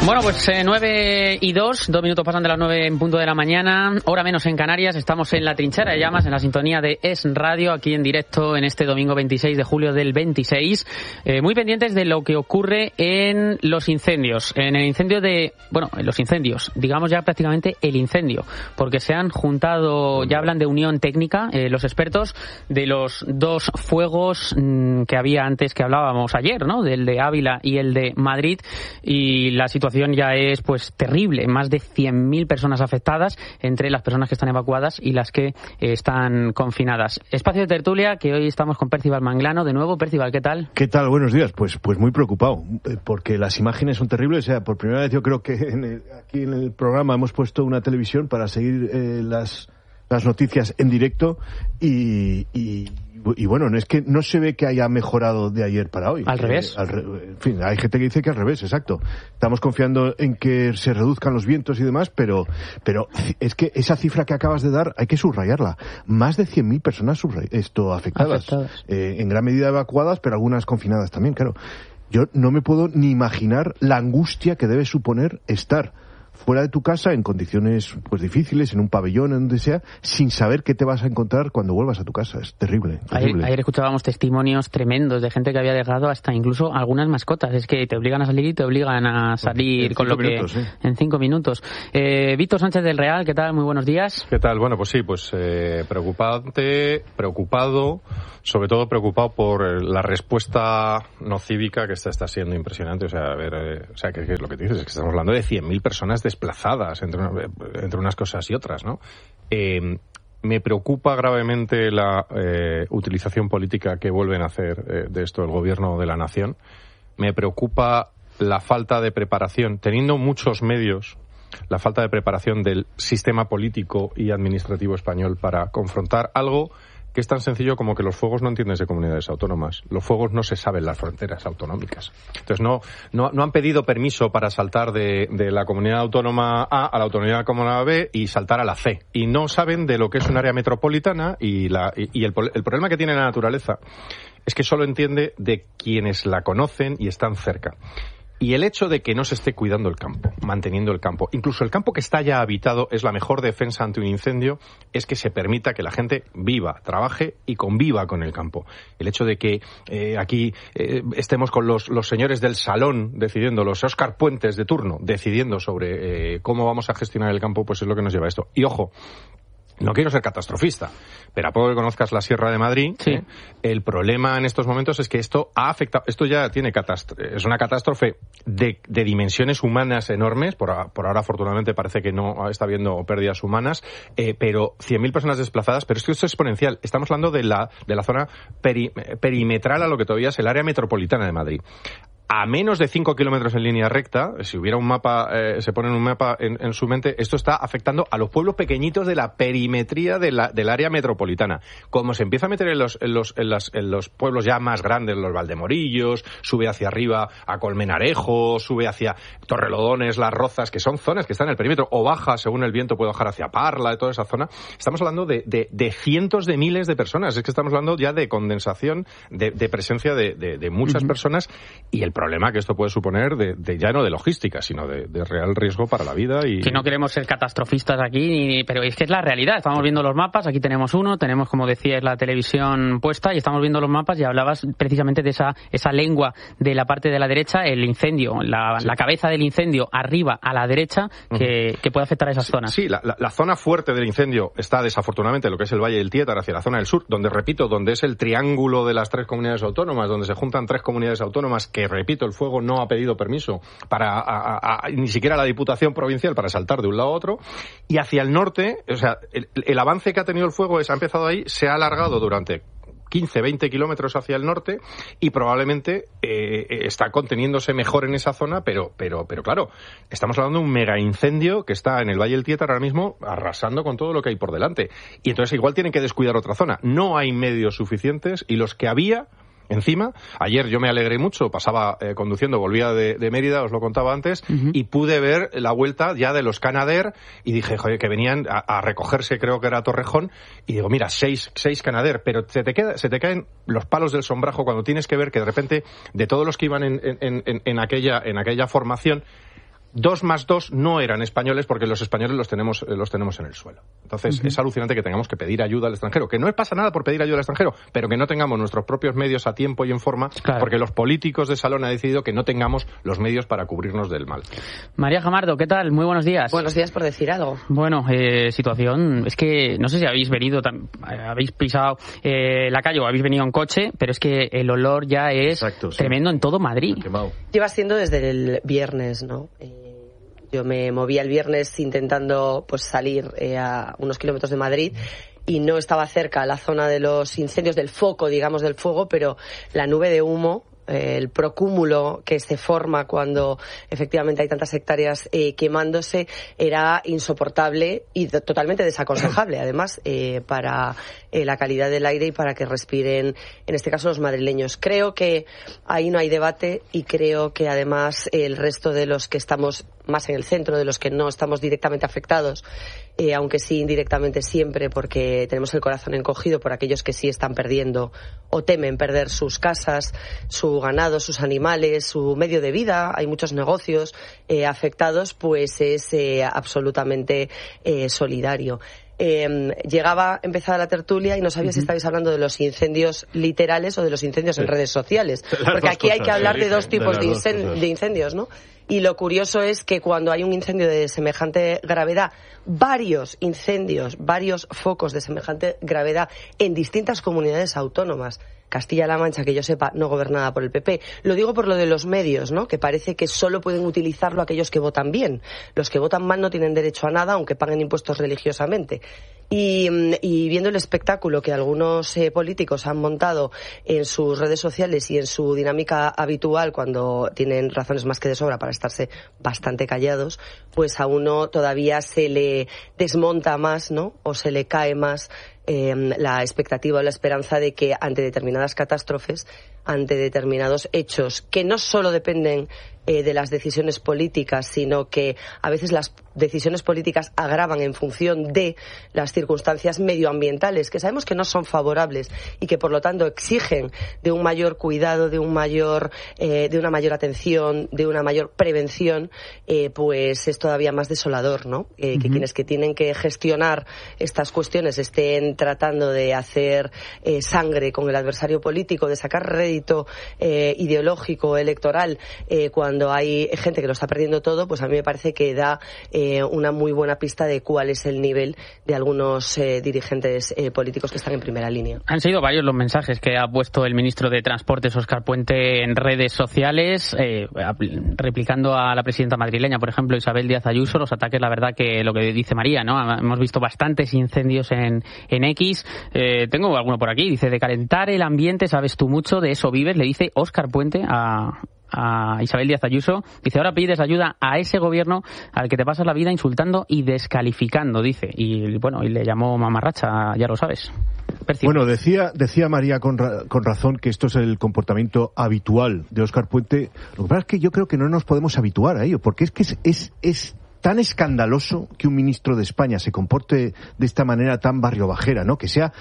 Bueno, pues 9:02, 2 minutos pasan de las 9 en punto de la mañana, hora menos en Canarias. Estamos en la trinchera de llamas, en la sintonía de Es Radio, aquí en directo en este domingo 26 de julio del 26. Muy pendientes de lo que ocurre en los incendios. En el incendio en los incendios, digamos ya prácticamente el incendio, porque se han juntado, ya hablan de unión técnica, los expertos, de los dos fuegos que había antes, que hablábamos ayer, ¿no? Del de Ávila y el de Madrid, y la situación ya es pues terrible. Más de 100.000 personas afectadas, entre las personas que están evacuadas y las que están confinadas. Espacio de tertulia, que hoy estamos con Percival Manglano. De nuevo, Percival, ¿qué tal? ¿Qué tal? Buenos días. Pues muy preocupado, porque las imágenes son terribles. O sea, por primera vez yo creo que aquí en el programa hemos puesto una televisión para seguir las noticias en directo y bueno, es que no se ve que haya mejorado de ayer para hoy. Al revés. En fin, hay gente que dice que al revés, exacto. Estamos confiando en que se reduzcan los vientos y demás, pero es que esa cifra que acabas de dar hay que subrayarla. Más de 100.000 personas afectadas. En gran medida evacuadas, pero algunas confinadas también, claro. Yo no me puedo ni imaginar la angustia que debe suponer estar fuera de tu casa, en condiciones pues difíciles, en un pabellón, en donde sea, sin saber qué te vas a encontrar cuando vuelvas a tu casa. Es terrible. Ayer escuchábamos testimonios tremendos de gente que había dejado hasta incluso algunas mascotas. Es que te obligan a salir y te obligan a salir con lo que... En 5 minutos. Víctor Sánchez del Real, ¿qué tal? Muy buenos días. ¿Qué tal? Bueno, pues sí, preocupado, sobre todo preocupado por la respuesta no cívica, que está siendo impresionante. O sea, ¿qué es lo que te dices? Es que estamos hablando de 100.000 personas desplazadas entre unas cosas y otras, ¿no? Me preocupa gravemente la utilización política que vuelven a hacer de esto el gobierno de la nación. Me preocupa la falta de preparación, teniendo muchos medios, la falta de preparación del sistema político y administrativo español para confrontar algo que es tan sencillo como que los fuegos no entienden de comunidades autónomas. Los fuegos no se saben las fronteras autonómicas. Entonces no han pedido permiso para saltar de la comunidad autónoma A a la autonomía autónoma B y saltar a la C. Y no saben de lo que es un área metropolitana y el problema que tiene la naturaleza es que solo entiende de quienes la conocen y están cerca. Y el hecho de que no se esté cuidando el campo, manteniendo el campo, incluso el campo que está ya habitado, es la mejor defensa ante un incendio, es que se permita que la gente viva, trabaje y conviva con el campo. El hecho de que aquí estemos con los señores del salón decidiendo, los Óscar Puentes de turno, decidiendo sobre cómo vamos a gestionar el campo, pues es lo que nos lleva a esto. Y ojo, no quiero ser catastrofista, pero a poco que conozcas la Sierra de Madrid, sí. El problema en estos momentos es que esto ha afectado, esto ya tiene es una catástrofe de dimensiones humanas enormes, por ahora afortunadamente parece que no está habiendo pérdidas humanas, pero 100.000 personas desplazadas, pero esto es exponencial. Estamos hablando de la zona perimetral a lo que todavía es el área metropolitana de Madrid. A menos de 5 kilómetros en línea recta, si hubiera un mapa, se pone en un mapa en su mente, esto está afectando a los pueblos pequeñitos de la perimetría del área metropolitana. Como se empieza a meter en los pueblos ya más grandes, los Valdemorillos, sube hacia arriba a Colmenarejo, sube hacia Torrelodones, Las Rozas, que son zonas que están en el perímetro, o baja, según el viento, puede bajar hacia Parla, de toda esa zona. Estamos hablando de cientos de miles de personas. Es que estamos hablando ya de condensación, de presencia de muchas personas, y el problema que esto puede suponer ya no de logística, sino de real riesgo para la vida. Y que no queremos ser catastrofistas aquí, pero es que es la realidad. Estamos viendo los mapas, aquí tenemos uno, tenemos, como decías, la televisión puesta y estamos viendo los mapas, y hablabas precisamente de esa lengua de la parte de la derecha, el incendio, la cabeza del incendio arriba a la derecha, que puede afectar a esas zonas. Sí, la zona fuerte del incendio está desafortunadamente en lo que es el Valle del Tietar, hacia la zona del sur, donde es el triángulo de las 3 comunidades autónomas, donde se juntan 3 comunidades autónomas que, repito, el fuego no ha pedido permiso para ni siquiera la Diputación Provincial para saltar de un lado a otro. Y hacia el norte, o sea, el avance que ha tenido el fuego ha empezado ahí, se ha alargado durante 15, 20 kilómetros hacia el norte y probablemente está conteniéndose mejor en esa zona, pero claro, estamos hablando de un mega incendio que está en el Valle del Tietar ahora mismo arrasando con todo lo que hay por delante. Y entonces igual tienen que descuidar otra zona. No hay medios suficientes y los que había... Encima, ayer yo me alegré mucho, pasaba conduciendo, volvía de Mérida, os lo contaba antes, y pude ver la vuelta ya de los Canadair, y dije, joder, que venían a recogerse, creo que era Torrejón, y digo, mira, seis Canadair, pero se te caen los palos del sombrajo cuando tienes que ver que de repente, de todos los que iban en aquella formación, 2 más 2 no eran españoles porque los españoles los tenemos en el suelo. Entonces, es alucinante que tengamos que pedir ayuda al extranjero, que no pasa nada por pedir ayuda al extranjero, pero que no tengamos nuestros propios medios a tiempo y en forma, porque los políticos de salón han decidido que no tengamos los medios para cubrirnos del mal. María Jamardo, ¿qué tal? Muy buenos días. Buenos días, por decir algo. Bueno, situación, es que no sé si habéis venido, habéis pisado la calle o habéis venido en coche, pero es que el olor ya es tremendo en todo Madrid. Lleva siendo desde el viernes, ¿no? Yo me movía el viernes intentando pues salir a unos kilómetros de Madrid y no estaba cerca la zona de los incendios, del foco, digamos, del fuego, pero la nube de humo, el procúmulo que se forma cuando efectivamente hay tantas hectáreas quemándose era insoportable y totalmente desaconsejable, además, para la calidad del aire y para que respiren, en este caso, los madrileños. Creo que ahí no hay debate y creo que además el resto de los que estamos más en el centro, de los que no estamos directamente afectados, aunque sí indirectamente siempre, porque tenemos el corazón encogido por aquellos que sí están perdiendo o temen perder sus casas, su ganado, sus animales, su medio de vida, hay muchos negocios afectados, pues es absolutamente solidario. Llegaba empezada la tertulia y no sabía si estabais hablando de los incendios literales o de los incendios en redes sociales, porque aquí hay que hablar de dos tipos de incendios, ¿no? Y lo curioso es que cuando hay un incendio de semejante gravedad, varios incendios, varios focos de semejante gravedad en distintas comunidades autónomas, Castilla-La Mancha, que yo sepa, no gobernada por el PP. Lo digo por lo de los medios, ¿no? Que parece que solo pueden utilizarlo aquellos que votan bien. Los que votan mal no tienen derecho a nada, aunque paguen impuestos religiosamente. Y viendo el espectáculo que algunos políticos han montado en sus redes sociales y en su dinámica habitual, cuando tienen razones más que de sobra para estarse bastante callados, pues a uno todavía se le desmonta más, ¿no? O se le cae más la expectativa o la esperanza de que ante determinadas catástrofes, ante determinados hechos que no solo dependen de las decisiones políticas, sino que a veces las decisiones políticas agravan en función de las circunstancias medioambientales, que sabemos que no son favorables y que por lo tanto exigen de un mayor cuidado, de una mayor atención, de una mayor prevención, pues es todavía más desolador, ¿no? Que quienes que tienen que gestionar estas cuestiones estén tratando de hacer sangre con el adversario político, de sacar rédito ideológico, electoral, cuando hay gente que lo está perdiendo todo, pues a mí me parece que da una muy buena pista de cuál es el nivel de algunos dirigentes políticos que están en primera línea. Han sido varios los mensajes que ha puesto el ministro de Transportes, Óscar Puente, en redes sociales, replicando a la presidenta madrileña, por ejemplo, Isabel Díaz Ayuso, los ataques, la verdad que lo que dice María, ¿no? Hemos visto bastantes incendios en X. Tengo alguno por aquí, dice: de calentar el ambiente sabes tú mucho, de eso vives, le dice Óscar Puente a Isabel Díaz Ayuso. Dice: ahora pides ayuda a ese gobierno al que te pasas la vida insultando y descalificando, dice. Y bueno, y le llamó mamarracha, ya lo sabes. Percibe. Bueno, decía María con razón que esto es el comportamiento habitual de Óscar Puente. Lo que pasa es que yo creo que no nos podemos habituar a ello, porque es que es tan escandaloso que un ministro de España se comporte de esta manera tan barriobajera, ¿no? Que sea...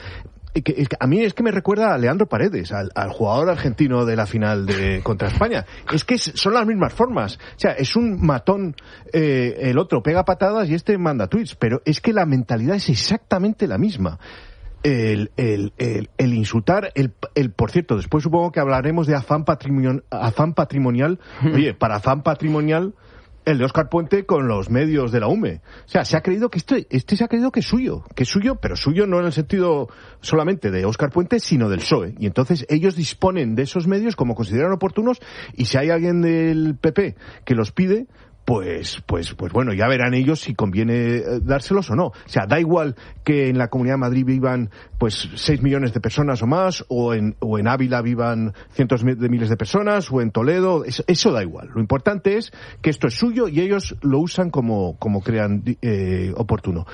a mí es que me recuerda a Leandro Paredes, al jugador argentino de la final contra España. Es que son las mismas formas. O sea, es un matón, el otro pega patadas y este manda tweets, pero es que la mentalidad es exactamente la misma. El insultar, por cierto, después supongo que hablaremos de afán patrimonial. Oye, para afán patrimonial, el de Óscar Puente con los medios de la UME. O sea, se ha creído que este se ha creído que es suyo, pero suyo no en el sentido solamente de Óscar Puente, sino del PSOE. Y entonces ellos disponen de esos medios como consideran oportunos, y si hay alguien del PP que los pide, pues bueno, ya verán ellos si conviene dárselos o no. O sea, da igual que en la Comunidad de Madrid vivan pues 6 millones de personas o más, o en Ávila vivan cientos de miles de personas, o en Toledo, eso da igual. Lo importante es que esto es suyo y ellos lo usan como crean oportuno.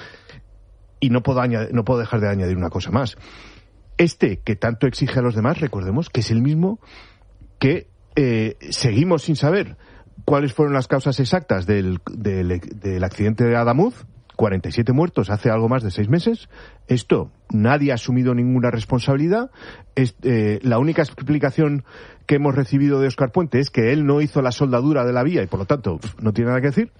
Y no puedo dejar de añadir una cosa más. Que tanto exige a los demás, recordemos que es el mismo que seguimos sin saber cuáles fueron las causas exactas del accidente de Adamuz, 47 muertos hace algo más de 6 meses. Esto, nadie ha asumido ninguna responsabilidad. La única explicación que hemos recibido de Óscar Puente es que él no hizo la soldadura de la vía y por lo tanto no tiene nada que decir.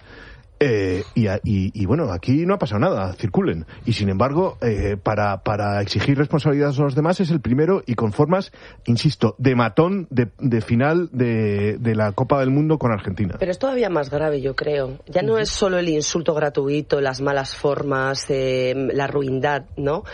Y bueno, aquí no ha pasado nada, circulen. Y sin embargo, para exigir responsabilidades a los demás es el primero y con formas, insisto, de matón de final de la Copa del Mundo con Argentina. Pero es todavía más grave, yo creo. Ya no es solo el insulto gratuito, las malas formas, la ruindad, ¿no?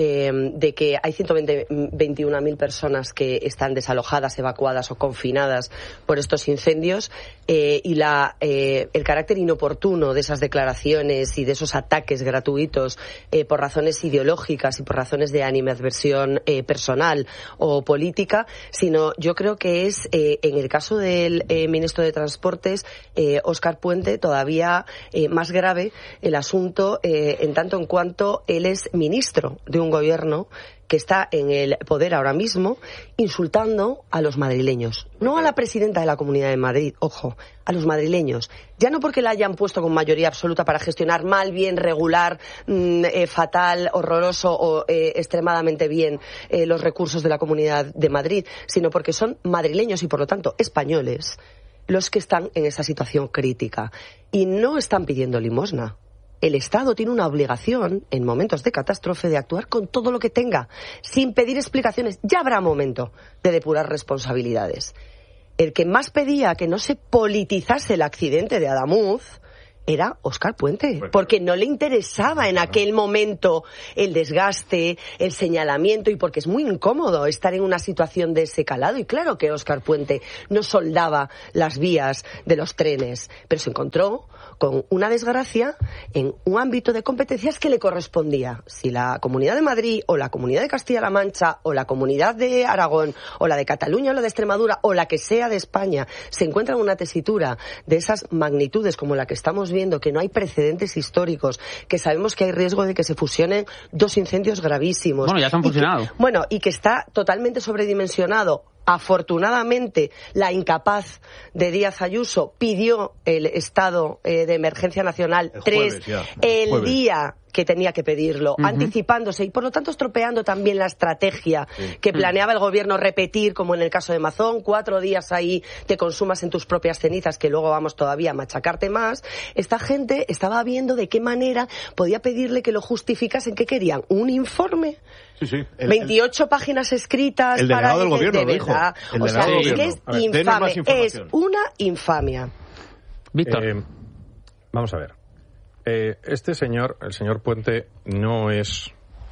De que hay 121.000 personas que están desalojadas, evacuadas o confinadas por estos incendios, y el carácter inoportuno de esas declaraciones y de esos ataques gratuitos por razones ideológicas y por razones de animadversión personal o política, sino yo creo que es, en el caso del ministro de Transportes, Óscar Puente, todavía más grave el asunto, en tanto en cuanto él es ministro de un gobierno que está en el poder ahora mismo, insultando a los madrileños. No a la presidenta de la Comunidad de Madrid, ojo, a los madrileños. Ya no porque la hayan puesto con mayoría absoluta para gestionar mal, bien, regular, fatal, horroroso o extremadamente bien los recursos de la Comunidad de Madrid, sino porque son madrileños y, por lo tanto, españoles los que están en esa situación crítica. Y no están pidiendo limosna. El Estado tiene una obligación, en momentos de catástrofe, de actuar con todo lo que tenga, sin pedir explicaciones. Ya habrá momento de depurar responsabilidades. El que más pedía que no se politizase el accidente de Adamuz era Óscar Puente, porque no le interesaba en aquel momento el desgaste, el señalamiento, y porque es muy incómodo estar en una situación de ese calado. Y claro que Óscar Puente no soldaba las vías de los trenes, pero se encontró con una desgracia en un ámbito de competencias que le correspondía. Si la Comunidad de Madrid o la Comunidad de Castilla-La Mancha o la Comunidad de Aragón o la de Cataluña o la de Extremadura o la que sea de España se encuentra en una tesitura de esas magnitudes como la que estamos viendo, que no hay precedentes históricos, que sabemos que hay riesgo de que se fusionen dos incendios gravísimos. Bueno, ya se han fusionado. Y que está totalmente sobredimensionado. Afortunadamente, la incapaz de Díaz Ayuso pidió el estado de emergencia nacional el día que tenía que pedirlo, anticipándose y por lo tanto estropeando también la estrategia que planeaba el gobierno repetir, como en el caso de Mazón, 4 días ahí te consumas en tus propias cenizas, que luego vamos todavía a machacarte más. Esta gente estaba viendo de qué manera podía pedirle que lo justificasen. ¿Qué querían? ¿Un informe? Sí. 28 páginas escritas el para... delegado del gobierno de lo dijo. verdad. O sea, es que es infame. Es una infamia. Víctor. Vamos a ver. Este señor, el señor Puente, no es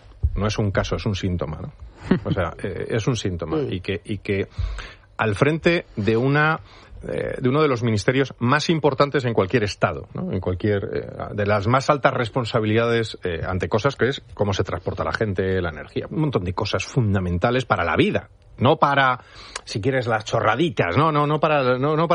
un caso, es un síntoma, ¿no? O sea, es un síntoma. Y que al frente de uno de los ministerios más importantes en cualquier estado, ¿no? En cualquier de las más altas responsabilidades ante cosas que es cómo se transporta la gente, la energía, un montón de cosas fundamentales para la vida. No para, si quieres, las chorraditas, no para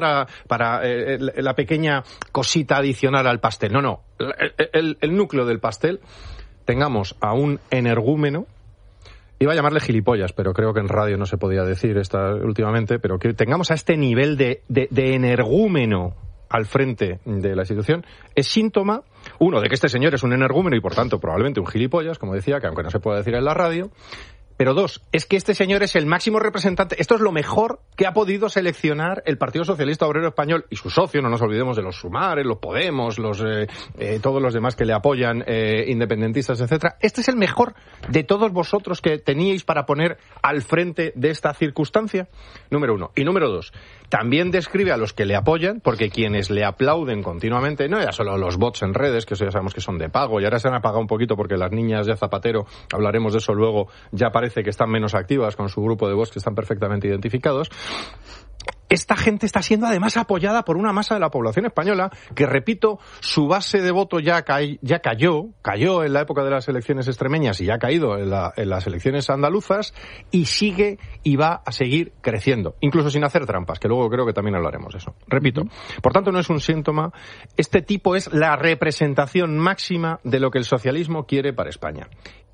la pequeña cosita adicional al pastel. No. El núcleo del pastel, tengamos a un energúmeno, iba a llamarle gilipollas, pero creo que en radio no se podía decir últimamente, pero que tengamos a este nivel de energúmeno al frente de la institución, es síntoma, uno, de que este señor es un energúmeno y, por tanto, probablemente un gilipollas, como decía, que aunque no se pueda decir en la radio. Pero dos, es que este señor es el máximo representante, esto es lo mejor que ha podido seleccionar el Partido Socialista Obrero Español y su socio, no nos olvidemos de los Sumares, los Podemos, todos los demás que le apoyan, independentistas, etcétera. Este es el mejor de todos vosotros que teníais para poner al frente de esta circunstancia, número uno. Y número dos, también describe a los que le apoyan, porque quienes le aplauden continuamente, no ya solo los bots en redes, que eso ya sabemos que son de pago, y ahora se han apagado un poquito porque las niñas de Zapatero, hablaremos de eso luego, ya parece que están menos activas con su grupo de voz, que están perfectamente identificados. Esta gente está siendo además apoyada por una masa de la población española que, repito, su base de voto ya cayó en la época de las elecciones extremeñas y ya ha caído en las elecciones andaluzas, y sigue y va a seguir creciendo, incluso sin hacer trampas, que luego creo que también hablaremos de eso. Repito, por tanto no es un síntoma, este tipo es la representación máxima de lo que el socialismo quiere para España.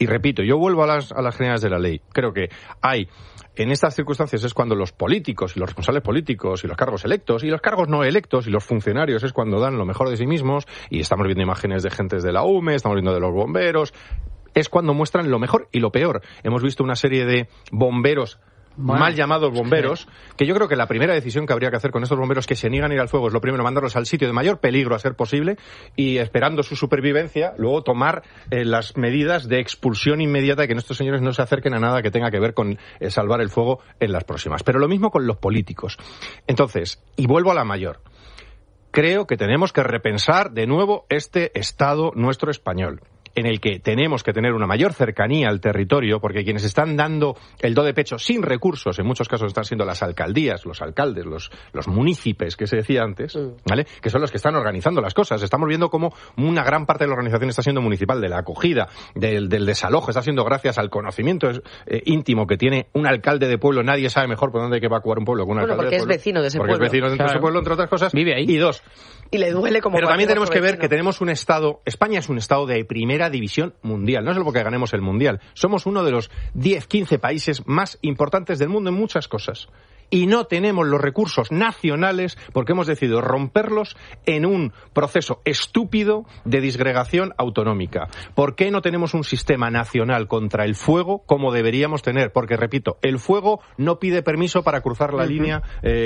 Y repito, yo vuelvo a las generales de la ley. Creo que en estas circunstancias es cuando los políticos y los responsables políticos y los cargos electos y los cargos no electos y los funcionarios es cuando dan lo mejor de sí mismos, y estamos viendo imágenes de gentes de la UME, estamos viendo de los bomberos, es cuando muestran lo mejor y lo peor. Hemos visto una serie de bomberos, mal llamados bomberos, que yo creo que la primera decisión que habría que hacer con estos bomberos que se niegan a ir al fuego es lo primero, mandarlos al sitio de mayor peligro a ser posible y, esperando su supervivencia, luego tomar las medidas de expulsión inmediata de que estos señores no se acerquen a nada que tenga que ver con salvar el fuego en las próximas. Pero lo mismo con los políticos. Entonces, y vuelvo a la mayor, creo que tenemos que repensar de nuevo este Estado nuestro español, en el que tenemos que tener una mayor cercanía al territorio, porque quienes están dando el do de pecho sin recursos, en muchos casos están siendo las alcaldías, los alcaldes, los municipios que se decía antes, ¿vale? Que son los que están organizando las cosas. Estamos viendo cómo una gran parte de la organización está siendo municipal, de la acogida, del desalojo, está siendo gracias al conocimiento íntimo que tiene un alcalde de pueblo. Nadie sabe mejor por dónde hay que evacuar un pueblo que un alcalde de pueblo. Porque es vecino de ese pueblo. Porque es vecino de ese pueblo, entre otras cosas. Vive ahí. Y dos. Y le duele como... Pero también tenemos que ver que tenemos un Estado... España es un Estado de primera división mundial. No es porque ganemos el Mundial. Somos uno de los 10, 15 países más importantes del mundo en muchas cosas. Y no tenemos los recursos nacionales porque hemos decidido romperlos en un proceso estúpido de disgregación autonómica. ¿Por qué no tenemos un sistema nacional contra el fuego como deberíamos tener? Porque, repito, el fuego no pide permiso para cruzar la línea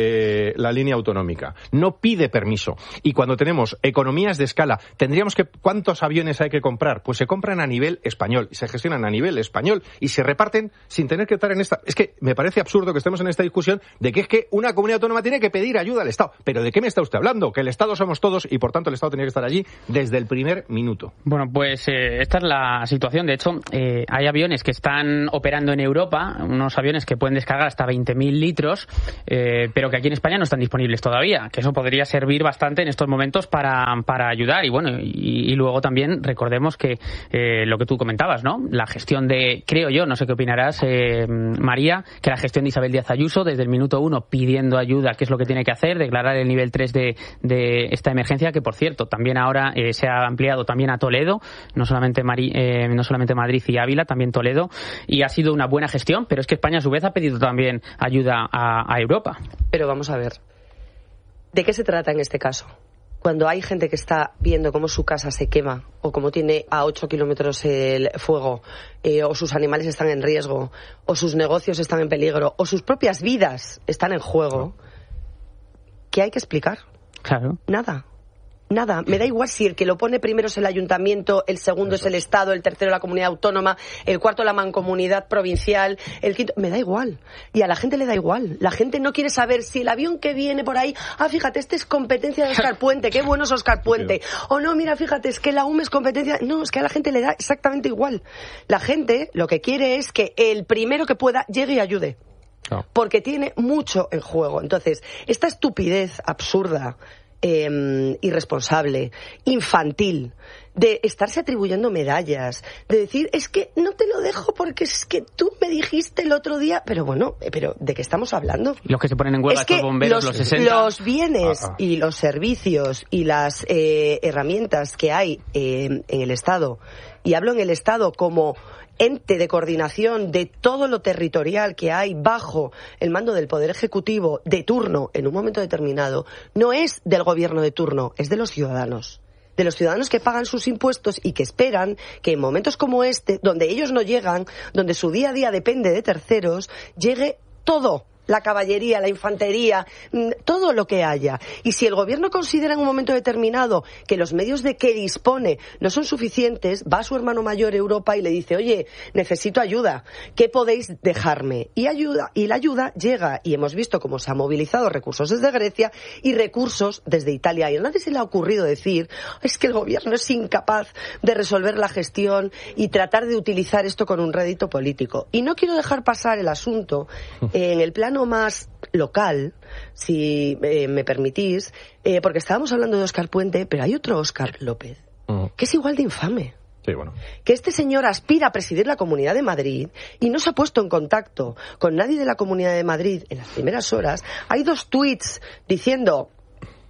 autonómica. No pide permiso. Y cuando tenemos economías de escala, tendríamos que... ¿Cuántos aviones hay que comprar? Pues se compran a nivel español, se gestionan a nivel español y se reparten sin tener que estar en esta... Es que me parece absurdo que estemos en esta discusión de que es que una comunidad autónoma tiene que pedir ayuda al Estado. ¿Pero de qué me está usted hablando? Que el Estado somos todos y, por tanto, el Estado tenía que estar allí desde el primer minuto. Bueno, pues esta es la situación. De hecho, hay aviones que están operando en Europa, unos aviones que pueden descargar hasta 20.000 litros, pero que aquí en España no están disponibles todavía, que eso podría servir bastante en estos momentos para ayudar. Y bueno, y luego también recordemos que lo que tú comentabas, ¿no? La gestión de, creo yo, no sé qué opinarás, María, que la gestión de Isabel Díaz Ayuso desde el minuto 1 pidiendo ayuda, qué es lo que tiene que hacer, declarar el nivel 3 de esta emergencia, que por cierto también ahora se ha ampliado también a Toledo, no solamente Madrid y Ávila, también Toledo, y ha sido una buena gestión, pero es que España a su vez ha pedido también ayuda a Europa. Pero vamos a ver, ¿de qué se trata en este caso? Cuando hay gente que está viendo cómo su casa se quema o cómo tiene a 8 kilómetros el fuego, o sus animales están en riesgo, o sus negocios están en peligro, o sus propias vidas están en juego, ¿qué hay que explicar? Claro. Nada, me da igual si el que lo pone primero es el ayuntamiento, el segundo es el Estado, el tercero la comunidad autónoma, el cuarto la mancomunidad provincial, el quinto... Me da igual. Y a la gente le da igual. La gente no quiere saber si el avión que viene por ahí, fíjate, este es competencia de Óscar Puente, qué bueno es Óscar Puente. O no, mira, fíjate, es que la UME es competencia... No, es que a la gente le da exactamente igual. La gente lo que quiere es que el primero que pueda llegue y ayude. Porque tiene mucho en juego. Entonces, esta estupidez absurda, irresponsable, infantil, de estarse atribuyendo medallas, de decir, es que no te lo dejo porque es que tú me dijiste el otro día, pero bueno, pero ¿de qué estamos hablando? Los que se ponen en huelga, estos bomberos, los 60... Los bienes y los servicios y las herramientas que hay en el Estado, y hablo en el Estado como ente de coordinación de todo lo territorial que hay bajo el mando del Poder Ejecutivo de turno en un momento determinado, no es del gobierno de turno, es de los ciudadanos. De los ciudadanos que pagan sus impuestos y que esperan que en momentos como este, donde ellos no llegan, donde su día a día depende de terceros, llegue todo. La caballería, la infantería, todo lo que haya. Y si el gobierno considera en un momento determinado que los medios de que dispone no son suficientes, va a su hermano mayor Europa y le dice, oye, necesito ayuda, ¿qué podéis dejarme? Y la ayuda llega, y hemos visto cómo se han movilizado recursos desde Grecia y recursos desde Italia. Y a nadie se le ha ocurrido decir, es que el gobierno es incapaz de resolver la gestión y tratar de utilizar esto con un rédito político. Y no quiero dejar pasar el asunto en el plano más local, si me permitís, porque estábamos hablando de Óscar Puente, pero hay otro Óscar López, que es igual de infame. Sí, bueno. Que este señor aspira a presidir la Comunidad de Madrid y no se ha puesto en contacto con nadie de la Comunidad de Madrid en las primeras horas. Hay 2 tuits diciendo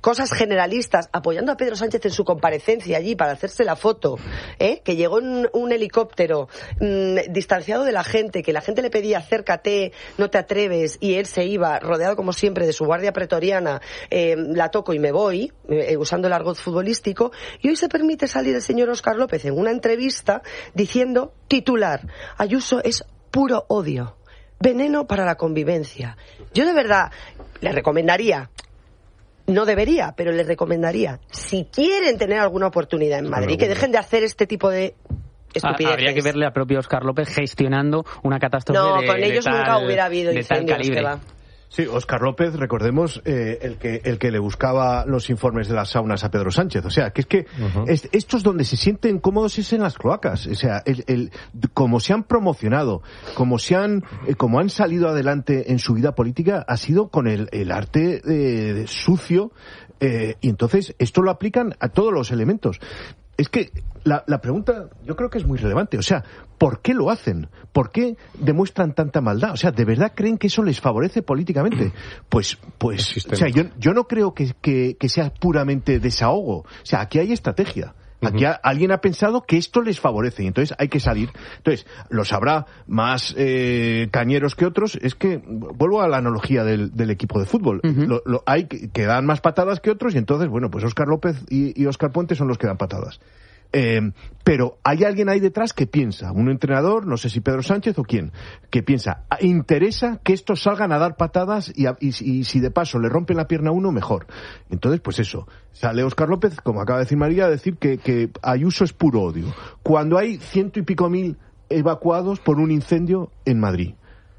cosas generalistas, apoyando a Pedro Sánchez en su comparecencia allí para hacerse la foto, que llegó en un helicóptero distanciado de la gente, que la gente le pedía acércate, no te atreves, y él se iba rodeado como siempre de su guardia pretoriana, la toco y me voy, usando el argot futbolístico, y hoy se permite salir el señor Óscar López en una entrevista diciendo, titular, Ayuso es puro odio, veneno para la convivencia. Yo de verdad le recomendaría, no debería, pero le recomendaría, si quieren tener alguna oportunidad en Madrid, que dejen de hacer este tipo de estupideces. Habría que verle al propio Óscar López gestionando una catástrofe con ellos nunca hubiera habido incendios, que va. Sí, Óscar López, recordemos, el que le buscaba los informes de las saunas a Pedro Sánchez. O sea, que es que estos donde se sienten cómodos es en las cloacas. O sea, como se han promocionado, como han salido adelante en su vida política, ha sido con el arte sucio, y entonces esto lo aplican a todos los elementos. Es que la pregunta yo creo que es muy relevante. O sea, ¿por qué lo hacen? ¿Por qué demuestran tanta maldad? O sea, ¿de verdad creen que eso les favorece políticamente? Pues o sea, yo no creo que sea puramente desahogo. O sea, aquí hay estrategia. Aquí alguien ha pensado que esto les favorece y entonces hay que salir. Entonces, los habrá más cañeros que otros. Es que, vuelvo a la analogía del equipo de fútbol. Hay que dan más patadas que otros y entonces, bueno, pues Óscar López y Óscar Puente son los que dan patadas. Pero hay alguien ahí detrás que piensa, un entrenador, no sé si Pedro Sánchez o quién, que piensa, interesa que estos salgan a dar patadas y si de paso le rompen la pierna a uno, mejor. Entonces, pues eso, sale Óscar López, como acaba de decir María, a decir que Ayuso es puro odio, cuando hay 100 y pico mil evacuados por un incendio en Madrid.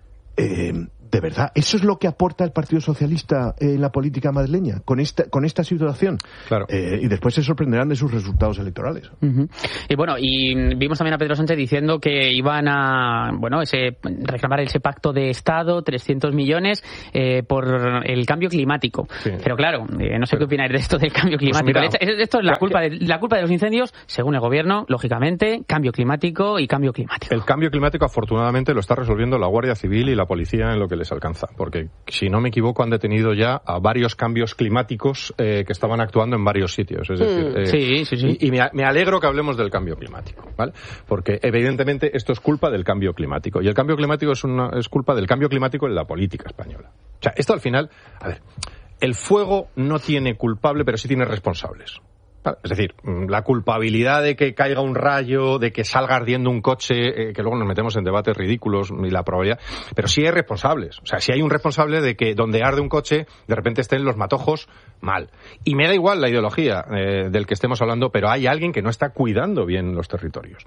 De verdad, ¿eso es lo que aporta el Partido Socialista en la política madrileña con esta situación? Claro. Y después se sorprenderán de sus resultados electorales. Y bueno, y vimos también a Pedro Sánchez diciendo que iban a reclamar ese pacto de Estado, 300 millones por el cambio climático. Sí. Pero claro, no sé qué opináis de esto del cambio climático. Pues mira, esto es la culpa de los incendios, según el gobierno, lógicamente, cambio climático y cambio climático. El cambio climático, afortunadamente, lo está resolviendo la Guardia Civil y la policía en lo que les alcanza, porque si no me equivoco han detenido ya a varios cambios climáticos que estaban actuando en varios sitios. Es decir, sí. Y me alegro que hablemos del cambio climático, ¿vale? Porque evidentemente esto es culpa del cambio climático y el cambio climático es culpa del cambio climático en la política española. O sea, esto al final, a ver, el fuego no tiene culpable, pero sí tiene responsables. Es decir, la culpabilidad de que caiga un rayo, de que salga ardiendo un coche, que luego nos metemos en debates ridículos y la probabilidad, pero sí hay responsables. O sea, sí hay un responsable de que donde arde un coche, de repente estén los matojos mal. Y me da igual la ideología del que estemos hablando, pero hay alguien que no está cuidando bien los territorios.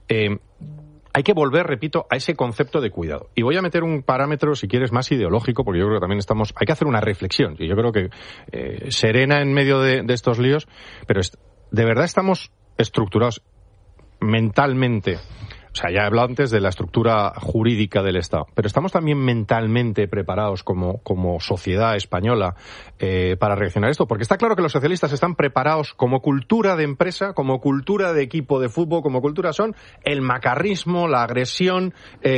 Hay que volver, repito, a ese concepto de cuidado. Y voy a meter un parámetro, si quieres, más ideológico, porque yo creo que también hay que hacer una reflexión. Y yo creo que serena en medio de estos líos, pero de verdad estamos estructurados mentalmente. O sea, ya he hablado antes de la estructura jurídica del Estado, pero estamos también mentalmente preparados como sociedad española para reaccionar a esto, porque está claro que los socialistas están preparados como cultura de empresa, como cultura de equipo de fútbol, como cultura son el macarrismo, la agresión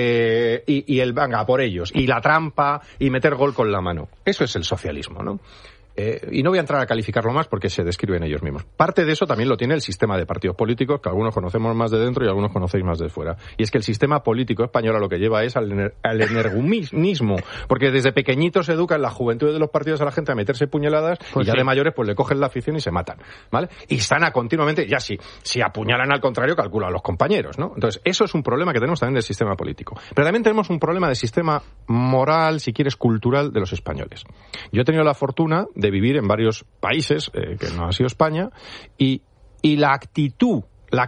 y el venga por ellos, y la trampa y meter gol con la mano. Eso es el socialismo, ¿no? Y no voy a entrar a calificarlo más porque se describen ellos mismos. Parte de eso también lo tiene el sistema de partidos políticos, que algunos conocemos más de dentro y algunos conocéis más de fuera. Y es que el sistema político español a lo que lleva es al energumismo, porque desde pequeñitos se educa en la juventud de los partidos a la gente a meterse puñaladas, pues y ya de mayores pues le cogen la afición y se matan, ¿vale? Y están continuamente, ya si apuñalan al contrario, calculan a los compañeros, ¿no? Entonces, eso es un problema que tenemos también del sistema político. Pero también tenemos un problema de sistema moral, si quieres, cultural de los españoles. Yo he tenido la fortuna de vivir en varios países, que no ha sido España, y la actitud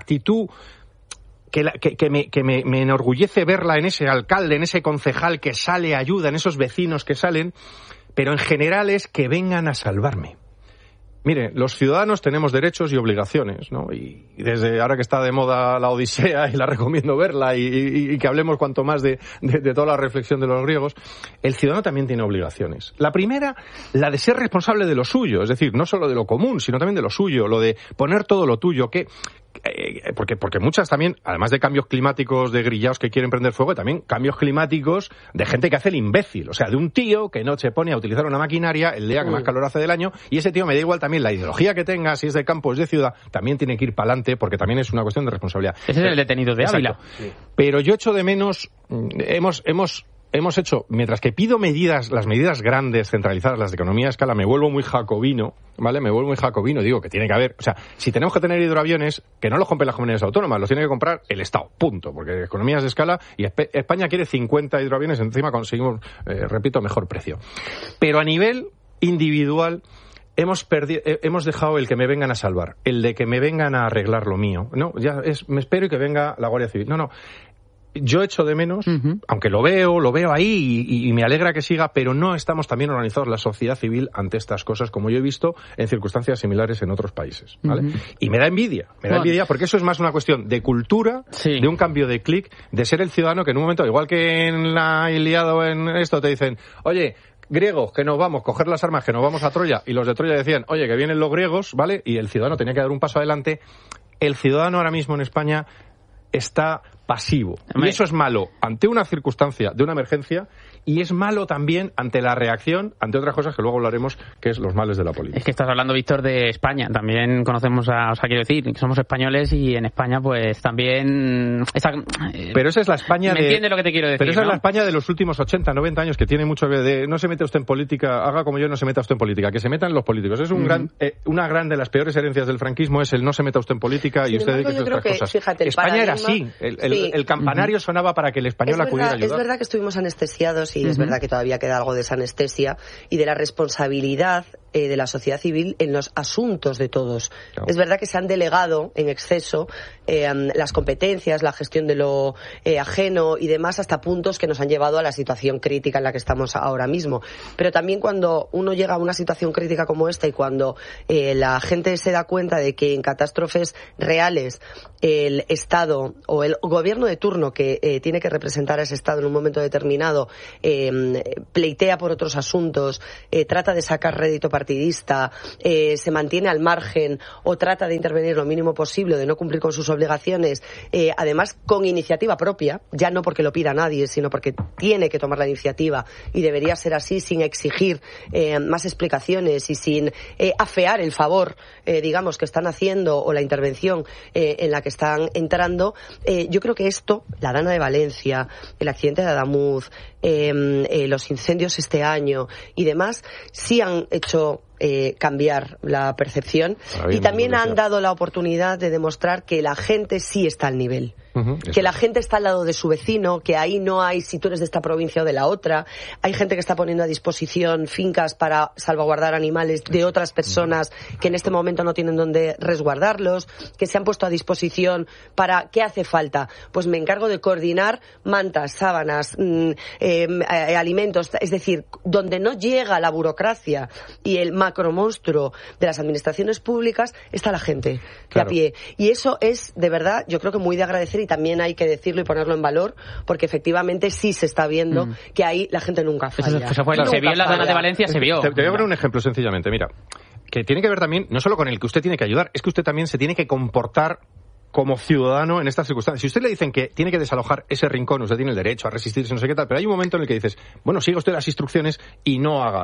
que me enorgullece verla en ese alcalde, en ese concejal que sale, ayuda, en esos vecinos que salen, pero en general es que vengan a salvarme. Mire, los ciudadanos tenemos derechos y obligaciones, ¿no? Y desde ahora que está de moda la Odisea, y la recomiendo verla, y que hablemos cuanto más de toda la reflexión de los griegos, el ciudadano también tiene obligaciones. La primera, la de ser responsable de lo suyo, es decir, no solo de lo común, sino también de lo suyo, lo de poner todo lo tuyo, que porque muchas también, además de cambios climáticos de grillaos que quieren prender fuego, también cambios climáticos de gente que hace el imbécil, o sea, de un tío que no se pone a utilizar una maquinaria el día que más calor hace del año, y ese tío, me da igual también la ideología que tenga, si es de campo o es de ciudad, también tiene que ir para adelante, porque también es una cuestión de responsabilidad. Ese es el detenido de Ávila. Sí. Pero yo echo de menos, hemos hecho, mientras que pido las medidas grandes, centralizadas, las de economía de escala, me vuelvo muy jacobino, ¿vale? Digo que tiene que haber, o sea, si tenemos que tener hidroaviones, que no los compren las comunidades autónomas, los tiene que comprar el Estado, punto, porque economías de escala, y España quiere 50 hidroaviones, encima conseguimos, repito, mejor precio. Pero a nivel individual, hemos dejado el que me vengan a salvar, el de que me vengan a arreglar lo mío. No, me espero y que venga la Guardia Civil. No. Yo echo de menos, aunque lo veo ahí y me alegra que siga, pero no estamos también organizados la sociedad civil ante estas cosas, como yo he visto en circunstancias similares en otros países, ¿vale? Y me da envidia porque eso es más una cuestión de cultura, de un cambio de clic, de ser el ciudadano que en un momento, igual que en la Ilíada o en esto, te dicen, oye, griegos, que nos vamos, coger las armas, que nos vamos a Troya, y los de Troya decían, oye, que vienen los griegos, ¿vale? Y el ciudadano tenía que dar un paso adelante. El ciudadano ahora mismo en España está pasivo. Y eso es malo ante una circunstancia de una emergencia, y es malo también ante la reacción, ante otras cosas que luego hablaremos, que es los males de la política. Es que estás hablando, Víctor, de España. También conocemos quiero decir, que somos españoles, y en España, pues, también... Pero esa es la España ¿Me entiendes lo que te quiero decir? Pero esa es la España de los últimos 80, 90 años, que tiene mucho de no se mete usted en política, haga como yo, no se meta usted en política, que se metan los políticos. Es una gran de las peores herencias del franquismo, es el no se meta usted en política y usted dedique a otras cosas. Fíjate, España era así. El campanario sonaba para que el español acudiera a ayudar. Es verdad que estuvimos anestesiados, y es verdad que todavía queda algo de esa anestesia y de la responsabilidad de la sociedad civil en los asuntos de todos. Claro. Es verdad que se han delegado en exceso las competencias, la gestión de lo ajeno y demás, hasta puntos que nos han llevado a la situación crítica en la que estamos ahora mismo. Pero también cuando uno llega a una situación crítica como esta, y cuando la gente se da cuenta de que en catástrofes reales el Estado o el gobierno de turno que tiene que representar a ese Estado en un momento determinado pleitea por otros asuntos, trata de sacar rédito partidista, se mantiene al margen o trata de intervenir lo mínimo posible, de no cumplir con sus obligaciones, además con iniciativa propia, ya no porque lo pida nadie, sino porque tiene que tomar la iniciativa, y debería ser así, sin exigir más explicaciones y sin afear el favor, digamos, que están haciendo, o la intervención en la que están entrando. Yo creo que esto, la Dana de Valencia, el accidente de Adamuz, los incendios este año y demás, sí han hecho cambiar la percepción, y también han dado la oportunidad de demostrar que la gente sí está al nivel. Que la gente está al lado de su vecino, que ahí no hay si tú eres de esta provincia o de la otra. Hay gente que está poniendo a disposición fincas para salvaguardar animales de otras personas que en este momento no tienen dónde resguardarlos, que se han puesto a disposición para... ¿Qué hace falta? Pues me encargo de coordinar mantas, sábanas, alimentos, es decir, donde no llega la burocracia y el macromonstruo de las administraciones públicas, está la gente de a pie. Y eso es, de verdad, yo creo que muy de agradecer, y también hay que decirlo y ponerlo en valor, porque efectivamente sí se está viendo que ahí la gente nunca falla. Se vio en la Dana de Valencia, se vio. Te voy a poner un ejemplo sencillamente, mira, que tiene que ver también, no solo con el que usted tiene que ayudar, es que usted también se tiene que comportar como ciudadano en estas circunstancias. Si usted le dicen que tiene que desalojar ese rincón, usted tiene el derecho a resistirse, no sé qué tal, pero hay un momento en el que dices, bueno, siga usted las instrucciones y no haga,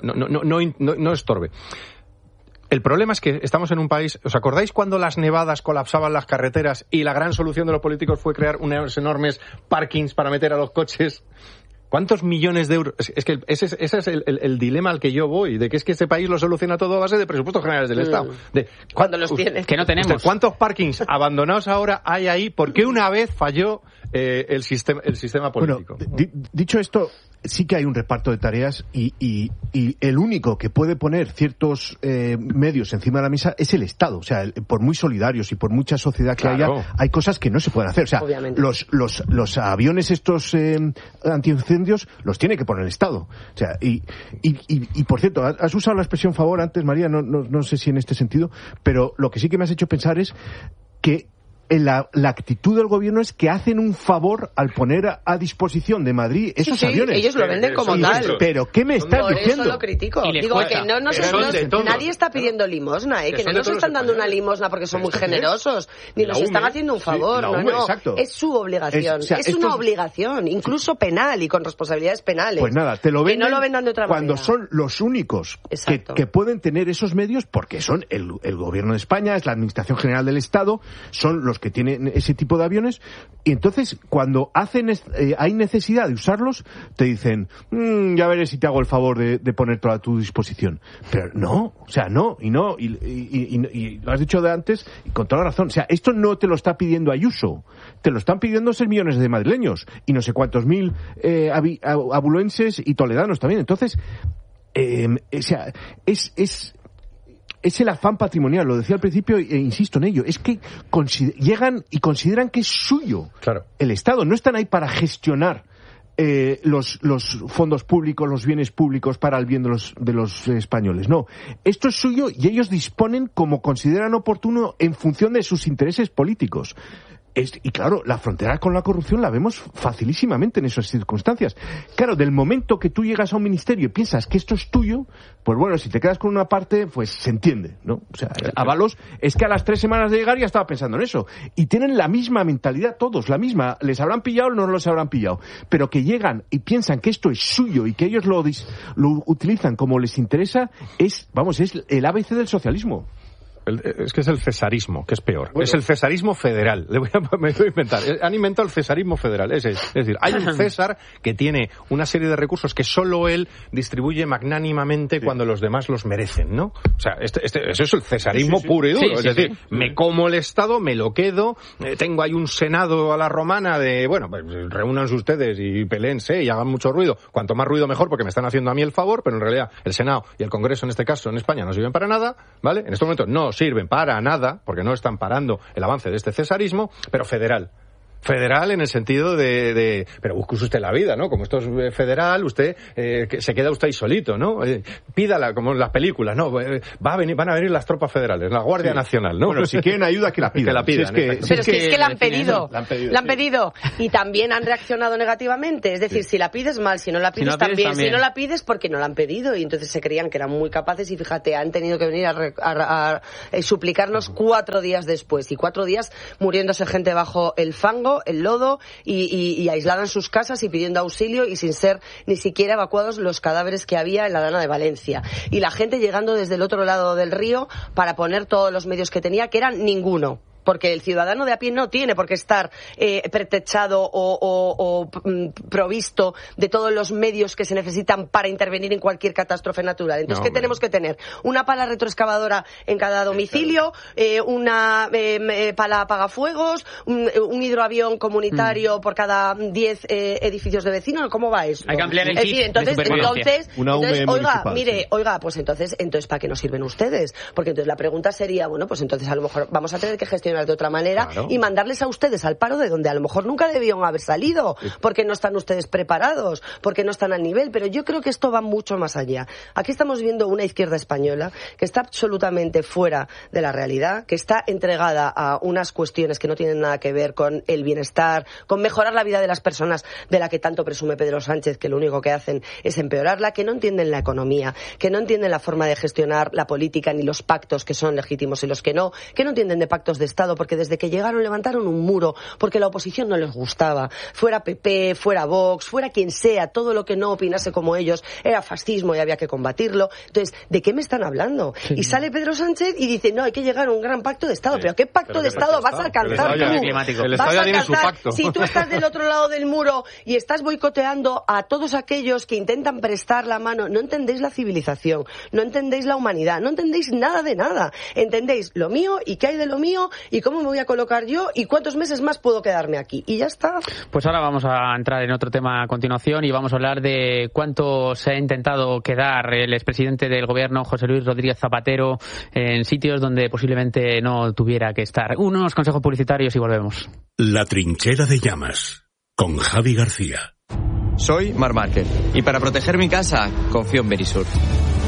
no estorbe. El problema es que estamos en un país... ¿Os acordáis cuando las nevadas colapsaban las carreteras y la gran solución de los políticos fue crear unos enormes parkings para meter a los coches? ¿Cuántos millones de euros? Es que ese es el dilema al que yo voy, de que es que este país lo soluciona todo a base de presupuestos generales del Estado. Cuando los tiene. Que no tenemos. ¿Cuántos parkings abandonados ahora hay ahí? Porque una vez falló el sistema político. Bueno, dicho esto, sí que hay un reparto de tareas, y el único que puede poner ciertos medios encima de la mesa es el Estado. O sea, por muy solidarios y por mucha sociedad que haya, hay cosas que no se pueden hacer. O sea, los aviones estos antiincendios los tiene que poner el Estado. O sea, y por cierto, has usado la expresión favor antes, María, no sé si en este sentido, pero lo que sí que me has hecho pensar es que la actitud del gobierno es que hacen un favor al poner a disposición de Madrid esos aviones. Ellos lo venden como tal. Pero ¿qué me estás diciendo? Por eso lo critico. Digo que nadie está pidiendo limosna, que no nos están dando una limosna porque son muy generosos, ni nos están haciendo un favor. No. Es su obligación. Es una obligación, incluso penal y con responsabilidades penales. Pues nada, te lo venden, que no lo vendan de otra cuando manera. Son los únicos que pueden tener esos medios, porque son el gobierno de España, es la Administración General del Estado, son los que tienen ese tipo de aviones, y entonces cuando hay necesidad de usarlos, te dicen, ya veré si te hago el favor de poner todo a tu disposición. Pero no, y lo has dicho de antes, y con toda razón, esto no te lo está pidiendo Ayuso, te lo están pidiendo 6 millones de madrileños, y no sé cuántos mil abulenses y toledanos también. Entonces, es el afán patrimonial, lo decía al principio e insisto en ello, es que llegan y consideran que es suyo el Estado, no están ahí para gestionar los fondos públicos, los bienes públicos para el bien de los españoles, no, esto es suyo y ellos disponen como consideran oportuno en función de sus intereses políticos. Y claro, la frontera con la corrupción la vemos facilísimamente en esas circunstancias. Claro, del momento que tú llegas a un ministerio y piensas que esto es tuyo, pues bueno, si te quedas con una parte, pues se entiende, ¿no? O sea, Ábalos es que a las 3 semanas de llegar ya estaba pensando en eso. Y tienen la misma mentalidad todos, la misma. ¿Les habrán pillado o no los habrán pillado? Pero que llegan y piensan que esto es suyo y que ellos lo utilizan como les interesa, es el ABC del socialismo. Es que es el cesarismo, que es peor. Bueno. Es el cesarismo federal. Me voy a inventar. Han inventado el cesarismo federal. Es decir, hay un César que tiene una serie de recursos que solo él distribuye magnánimamente cuando los demás los merecen, ¿no? O sea, eso es el cesarismo puro y duro. Es decir, me como el Estado, me lo quedo, tengo ahí un Senado a la romana de, bueno, pues reúnanse ustedes y peleense y hagan mucho ruido. Cuanto más ruido mejor, porque me están haciendo a mí el favor, pero en realidad el Senado y el Congreso, en este caso, en España, no sirven para nada, ¿vale? En este momento no sirven para nada, porque no están parando el avance de este cesarismo, pero federal. Federal en el sentido pero busque usted la vida, ¿no? Como esto es federal, usted se queda usted ahí solito, ¿no? Pídala, como en las películas, ¿no? Van a venir las tropas federales, la Guardia Nacional, ¿no? Bueno, si quieren ayuda, que la pidan. Que la pidan. Pero es que la han pedido. La han pedido. Y también han reaccionado negativamente. Es decir, si la pides mal, si no la pides también. Si no la pides porque no la han pedido. Y entonces se creían que eran muy capaces y fíjate, han tenido que venir a suplicarnos 4 días después. Y 4 días muriéndose gente bajo el fango, el lodo y aislada en sus casas y pidiendo auxilio y sin ser ni siquiera evacuados los cadáveres que había en la Dana de Valencia. Y la gente llegando desde el otro lado del río para poner todos los medios que tenía, que eran ninguno. Porque el ciudadano de a pie no tiene por qué estar pretechado o provisto de todos los medios que se necesitan para intervenir en cualquier catástrofe natural. Entonces, ¿qué tenemos que tener? Una pala retroexcavadora en cada domicilio, una pala apagafuegos, un hidroavión comunitario por cada 10 edificios de vecinos. ¿Cómo va eso? Hay que ampliar el kit entonces, de pues entonces ¿para qué nos sirven ustedes? Porque entonces la pregunta sería, bueno, pues entonces a lo mejor vamos a tener que gestionar de otra manera y mandarles a ustedes al paro de donde a lo mejor nunca debían haber salido, porque no están ustedes preparados, porque no están al nivel. Pero yo creo que esto va mucho más allá. Aquí estamos viendo una izquierda española que está absolutamente fuera de la realidad, que está entregada a unas cuestiones que no tienen nada que ver con el bienestar, con mejorar la vida de las personas, de la que tanto presume Pedro Sánchez, que lo único que hacen es empeorarla, que no entienden la economía, que no entienden la forma de gestionar la política ni los pactos que son legítimos y los que no entienden de pactos de Estado, porque desde que llegaron levantaron un muro, porque la oposición no les gustaba, fuera PP, fuera Vox, fuera quien sea, todo lo que no opinase como ellos era fascismo y había que combatirlo. Entonces, ¿de qué me están hablando? Sí. Y sale Pedro Sánchez y dice, no, hay que llegar a un gran pacto de Estado. ¿Pero qué pacto de Estado vas a alcanzar tú? El Estado ya tiene su pacto. Si tú estás del otro lado del muro y estás boicoteando a todos aquellos que intentan prestar la mano, no entendéis la civilización, no entendéis la humanidad, no entendéis nada de nada. Entendéis lo mío y qué hay de lo mío y cómo me voy a colocar yo y cuántos meses más puedo quedarme aquí. Y ya está. Pues ahora vamos a entrar en otro tema a continuación y vamos a hablar de cuánto se ha intentado quedar el expresidente del gobierno, José Luis Rodríguez Zapatero, en sitios donde posiblemente no tuviera que estar. Unos consejos publicitarios y volvemos. La trinchera de llamas, con Javi García. Soy Marc Márquez y para proteger mi casa confío en Verisur.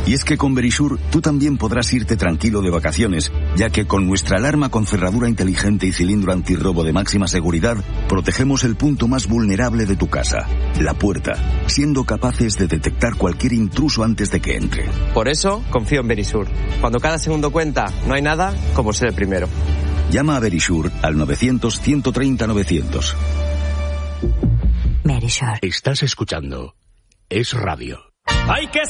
Y es que con Verisure tú también podrás irte tranquilo de vacaciones, ya que con nuestra alarma con cerradura inteligente y cilindro antirrobo de máxima seguridad, protegemos el punto más vulnerable de tu casa, la puerta, siendo capaces de detectar cualquier intruso antes de que entre. Por eso confío en Verisure. Cuando cada segundo cuenta, no hay nada como ser el primero. Llama a Verisure al 900-130-900. Verisure. Estás escuchando Es Radio. ¡Hay que